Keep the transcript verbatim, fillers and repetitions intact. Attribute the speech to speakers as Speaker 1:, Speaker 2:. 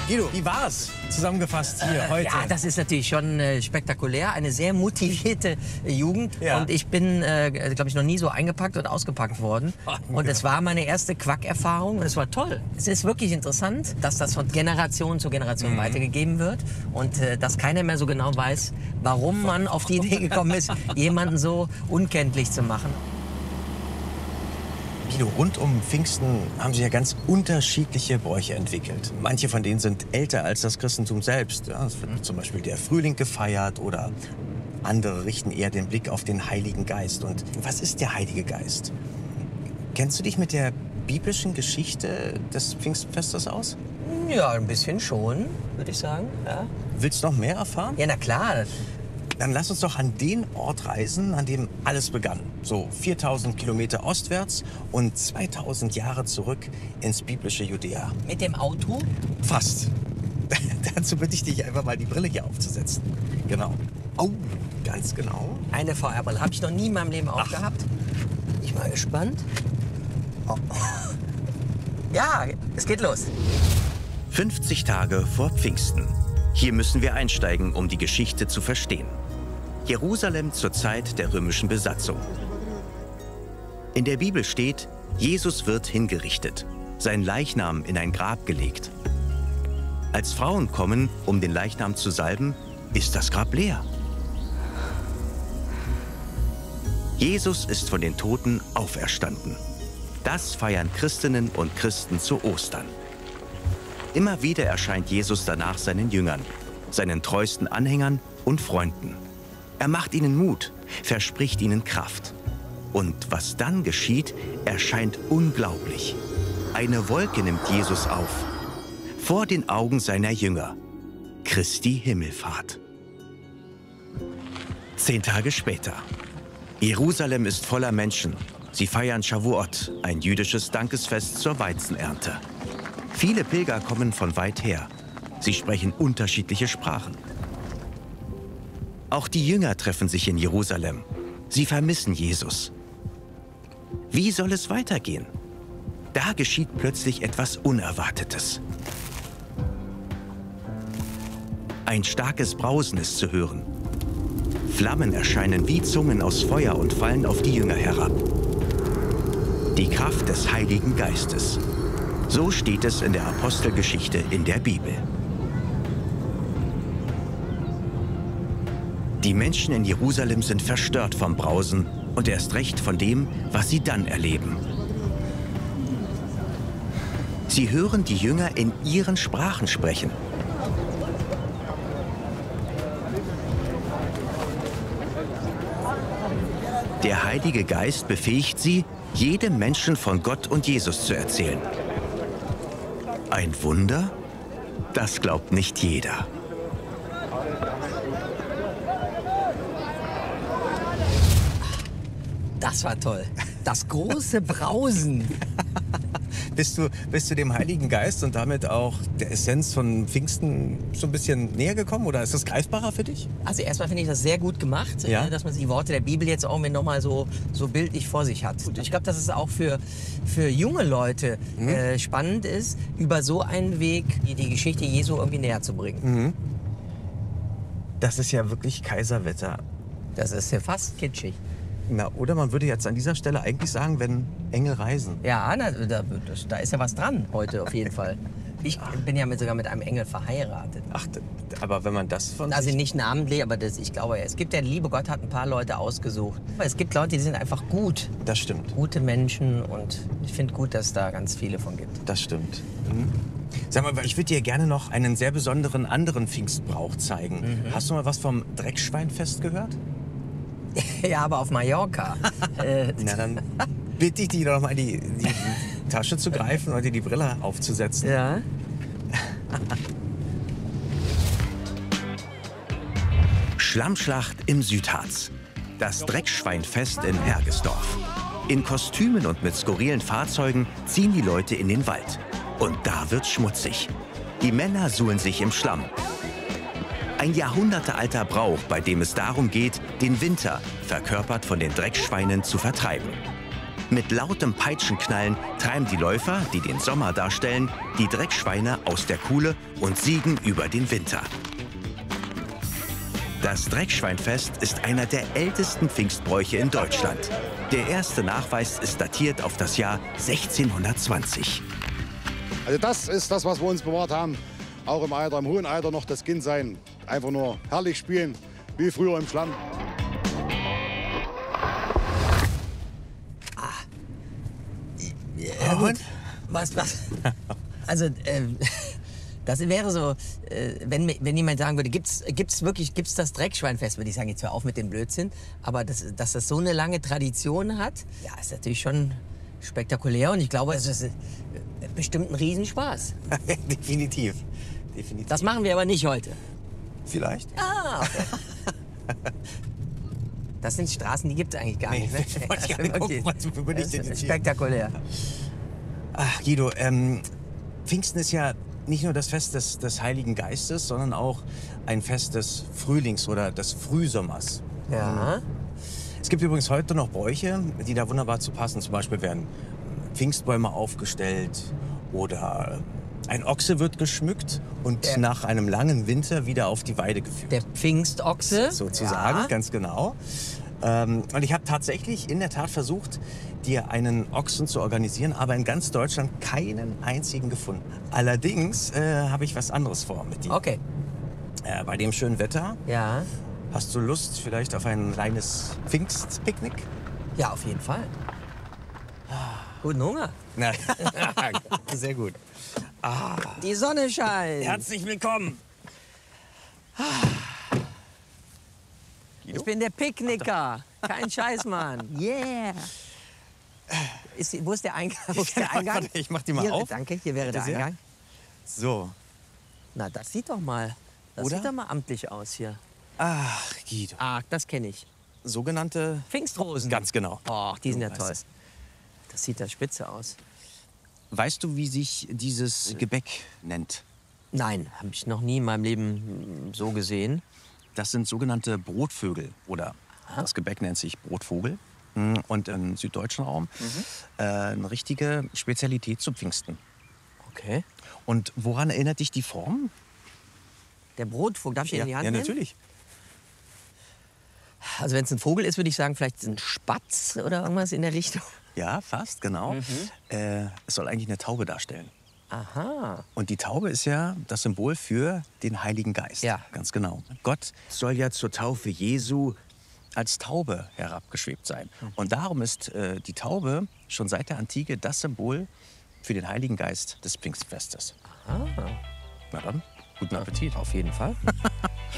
Speaker 1: Guido, wie war's zusammengefasst hier
Speaker 2: äh,
Speaker 1: heute?
Speaker 2: Ja, das ist natürlich schon äh, spektakulär. Eine sehr motivierte äh, Jugend.
Speaker 1: Ja.
Speaker 2: Und ich bin, äh, glaube ich, noch nie so eingepackt und ausgepackt worden. Und es war meine erste Quack-Erfahrung. Und es war toll. Es ist wirklich interessant, dass das von Generation zu Generation mhm. weitergegeben wird. Und äh, dass keiner mehr so genau weiß, warum man auf die Idee gekommen ist, jemanden so unkenntlich zu machen.
Speaker 1: Guido, rund um Pfingsten haben sich ja ganz unterschiedliche Bräuche entwickelt. Manche von denen sind älter als das Christentum selbst. Ja, es wird zum Beispiel der Frühling gefeiert oder andere richten eher den Blick auf den Heiligen Geist. Und was ist der Heilige Geist? Kennst du dich mit der biblischen Geschichte des Pfingstfestes aus?
Speaker 2: Ja, ein bisschen schon, würde ich sagen. Ja.
Speaker 1: Willst du noch mehr erfahren?
Speaker 2: Ja, na klar.
Speaker 1: Dann lass uns doch an den Ort reisen, an dem alles begann. So viertausend Kilometer ostwärts und zweitausend Jahre zurück ins biblische Judäa.
Speaker 2: Mit dem Auto?
Speaker 1: Fast. Dazu bitte ich dich einfach mal die Brille hier aufzusetzen. Genau. Oh, ganz genau.
Speaker 2: Eine V R-Brille. Habe ich noch nie in meinem Leben aufgehabt. Bin ich mal gespannt. Oh. Ja, es geht los.
Speaker 3: fünfzig Tage vor Pfingsten. Hier müssen wir einsteigen, um die Geschichte zu verstehen. Jerusalem zur Zeit der römischen Besatzung. In der Bibel steht, Jesus wird hingerichtet, sein Leichnam in ein Grab gelegt. Als Frauen kommen, um den Leichnam zu salben, ist das Grab leer. Jesus ist von den Toten auferstanden. Das feiern Christinnen und Christen zu Ostern. Immer wieder erscheint Jesus danach seinen Jüngern, seinen treuesten Anhängern und Freunden. Er macht ihnen Mut, verspricht ihnen Kraft. Und was dann geschieht, erscheint unglaublich. Eine Wolke nimmt Jesus auf, vor den Augen seiner Jünger. Christi Himmelfahrt. Zehn Tage später. Jerusalem ist voller Menschen. Sie feiern Shavuot, ein jüdisches Dankesfest zur Weizenernte. Viele Pilger kommen von weit her. Sie sprechen unterschiedliche Sprachen. Auch die Jünger treffen sich in Jerusalem. Sie vermissen Jesus. Wie soll es weitergehen? Da geschieht plötzlich etwas Unerwartetes. Ein starkes Brausen ist zu hören. Flammen erscheinen wie Zungen aus Feuer und fallen auf die Jünger herab. Die Kraft des Heiligen Geistes. So steht es in der Apostelgeschichte in der Bibel. Die Menschen in Jerusalem sind verstört vom Brausen und erst recht von dem, was sie dann erleben. Sie hören die Jünger in ihren Sprachen sprechen. Der Heilige Geist befähigt sie, jedem Menschen von Gott und Jesus zu erzählen. Ein Wunder? Das glaubt nicht jeder.
Speaker 2: Das war toll. Das große Brausen.
Speaker 1: Bist du, bist du dem Heiligen Geist und damit auch der Essenz von Pfingsten so ein bisschen näher gekommen? Oder ist das greifbarer für dich?
Speaker 2: Also erstmal finde ich das sehr gut gemacht,
Speaker 1: Ja?
Speaker 2: äh, dass man die Worte der Bibel jetzt auch noch mal so, so bildlich vor sich hat. Ich glaube, dass es auch für, für junge Leute
Speaker 1: Mhm.
Speaker 2: äh, spannend ist, über so einen Weg die, die Geschichte Jesu irgendwie näher zu bringen.
Speaker 1: Mhm. Das ist ja wirklich Kaiserwetter.
Speaker 2: Das ist ja fast kitschig.
Speaker 1: Na, oder man würde jetzt an dieser Stelle eigentlich sagen, wenn Engel reisen.
Speaker 2: Ja, na, da, das, da ist ja was dran heute auf jeden Fall. Ich bin ja mit, sogar mit einem Engel verheiratet.
Speaker 1: Ach, d- aber wenn man das von
Speaker 2: Also
Speaker 1: sich...
Speaker 2: nicht namentlich, aber das, ich glaube, es gibt ja, der liebe Gott hat ein paar Leute ausgesucht. Aber es gibt Leute, die sind einfach gut.
Speaker 1: Das stimmt,
Speaker 2: Gute Menschen und ich finde gut, dass es da ganz viele von gibt.
Speaker 1: das stimmt. Mhm. Sag mal, ich würde dir gerne noch einen sehr besonderen anderen Pfingstbrauch zeigen.
Speaker 2: Mhm.
Speaker 1: Hast du mal was vom Dreckschweinfest gehört?
Speaker 2: Ja, aber auf Mallorca. äh,
Speaker 1: Na, dann bitte ich dich doch mal in die, die Tasche zu greifen und dir die Brille aufzusetzen.
Speaker 2: ja.
Speaker 3: Schlammschlacht im Südharz. Das Dreckschweinfest in Hergesdorf. In Kostümen und mit skurrilen Fahrzeugen ziehen die Leute in den Wald. Und da wird's schmutzig. Die Männer suhlen sich im Schlamm. Ein jahrhundertealter Brauch, bei dem es darum geht, den Winter, verkörpert von den Dreckschweinen, zu vertreiben. Mit lautem Peitschenknallen treiben die Läufer, die den Sommer darstellen, die Dreckschweine aus der Kuhle und siegen über den Winter. Das Dreckschweinfest ist einer der ältesten Pfingstbräuche in Deutschland. Der erste Nachweis ist datiert auf das Jahr sechzehnhundertzwanzig.
Speaker 4: Also das ist das, was wir uns bewahrt haben. Auch im Alter, im hohen Alter noch das Kind sein. Einfach nur herrlich spielen, wie früher im Schlamm.
Speaker 2: Ja, gut. Was, was? Also, ähm, das wäre so, äh, wenn, wenn jemand sagen würde, gibt's, gibt's wirklich, gibt's das Dreckschweinfest, würde ich sagen, jetzt hör auf mit dem Blödsinn. Aber das, dass das so eine lange Tradition hat, ja, ist natürlich schon spektakulär. Und ich glaube, es ist äh, bestimmt ein Riesenspaß.
Speaker 1: Definitiv. Definitiv.
Speaker 2: Das machen wir aber nicht heute.
Speaker 1: Vielleicht?
Speaker 2: Ah, okay. Das sind Straßen, die gibt es eigentlich gar
Speaker 1: Nee,
Speaker 2: nicht. Ne?
Speaker 1: wollte ich gerade gucken, was würde ich
Speaker 2: Das
Speaker 1: denn
Speaker 2: ist
Speaker 1: jetzt hier?
Speaker 2: spektakulär.
Speaker 1: Ach, Guido, ähm, Pfingsten ist ja nicht nur das Fest des, des Heiligen Geistes, sondern auch ein Fest des Frühlings oder des Frühsommers.
Speaker 2: Ja.
Speaker 1: Es gibt übrigens heute noch Bräuche, die da wunderbar zu passen. Zum Beispiel werden Pfingstbäume aufgestellt oder ein Ochse wird geschmückt und
Speaker 2: Der-
Speaker 1: nach einem langen Winter wieder auf die Weide geführt.
Speaker 2: Der Pfingstochse.
Speaker 1: Sozusagen,
Speaker 2: Ja.
Speaker 1: ganz genau. Ähm, und ich habe tatsächlich in der Tat versucht, dir einen Ochsen zu organisieren, aber in ganz Deutschland keinen einzigen gefunden. Allerdings äh, habe ich was anderes vor mit dir.
Speaker 2: Okay.
Speaker 1: Äh, bei dem schönen Wetter,
Speaker 2: Ja.
Speaker 1: hast du Lust vielleicht auf ein kleines Pfingstpicknick?
Speaker 2: Ja, auf jeden Fall. Guten Hunger.
Speaker 1: Na, sehr gut.
Speaker 2: Die Sonne scheint.
Speaker 1: Herzlich willkommen.
Speaker 2: Ich bin der Picknicker. Kein Scheiß, Mann. Yeah. Ist, wo ist der Eingang? Wo ist der Eingang?
Speaker 1: Warte, ich mach die mal
Speaker 2: hier,
Speaker 1: auf.
Speaker 2: Danke, hier wäre
Speaker 1: Bitte
Speaker 2: der
Speaker 1: sehr.
Speaker 2: Eingang.
Speaker 1: So.
Speaker 2: Na, das sieht doch mal. Das
Speaker 1: Oder?
Speaker 2: sieht doch mal amtlich aus hier.
Speaker 1: Ach, Guido.
Speaker 2: Ah, das kenne ich.
Speaker 1: Sogenannte...
Speaker 2: Pfingstrosen.
Speaker 1: Ganz genau.
Speaker 2: Oh, die sind
Speaker 1: Du
Speaker 2: ja
Speaker 1: weißt
Speaker 2: toll.
Speaker 1: es.
Speaker 2: Das sieht ja spitze aus.
Speaker 1: Weißt du, wie sich dieses Gebäck nennt?
Speaker 2: Nein, habe ich noch nie in meinem Leben mm, so gesehen.
Speaker 1: Das sind sogenannte Brotvögel oder das Gebäck nennt sich Brotvogel. Mm, Und im süddeutschen Raum äh, eine richtige Spezialität zu Pfingsten.
Speaker 2: Okay.
Speaker 1: Und woran erinnert dich die Form?
Speaker 2: Der Brotvogel, darf ich ihn in die Hand
Speaker 1: ja
Speaker 2: nehmen?
Speaker 1: natürlich.
Speaker 2: Also wenn es ein Vogel ist, würde ich sagen, vielleicht ein Spatz oder irgendwas in der Richtung.
Speaker 1: Ja, fast, genau.
Speaker 2: Mhm.
Speaker 1: Äh, es soll eigentlich eine Taube darstellen.
Speaker 2: Aha.
Speaker 1: Und die Taube ist ja das Symbol für den Heiligen Geist.
Speaker 2: Ja.
Speaker 1: Ganz genau. Gott soll ja zur Taufe Jesu als Taube herabgeschwebt sein. Und darum ist äh, die Taube schon seit der Antike das Symbol für den Heiligen Geist des Pfingstfestes.
Speaker 2: Ah.
Speaker 1: Na dann, guten Appetit.
Speaker 2: Auf jeden Fall.